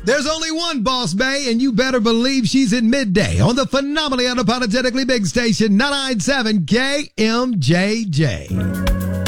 There's only one Boss Bay, and you better believe she's in midday on the phenomenally unapologetically big station 997 KMJJ.